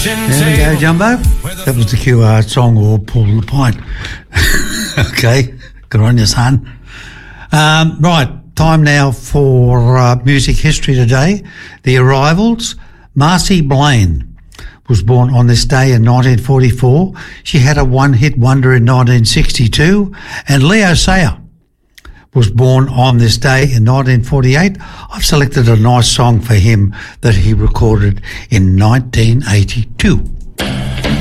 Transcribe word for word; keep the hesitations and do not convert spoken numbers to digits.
There we go, Jumbo. That was the Q R song, or Pull the Pint. Okay, good on you, son. Um, right, time now for uh, music history today. The Arrivals. Marcy Blaine was born on this day in nineteen forty-four. She had a one-hit wonder in nineteen sixty-two. And Leo Sayer was born on this day in nineteen forty-eight. I've selected a nice song for him that he recorded in nineteen eighty-two.